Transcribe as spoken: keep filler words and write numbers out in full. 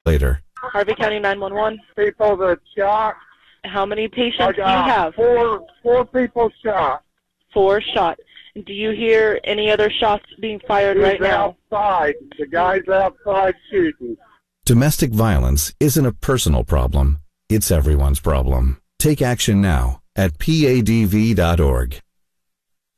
later. Harvey County nine one one. People that shot. How many I patients do you got have? four, four people shot. Four shot. Do you hear any other shots being fired He's right now? outside. The guy's outside shooting. Domestic violence isn't a personal problem. It's everyone's problem. Take action now at P A D V dot org.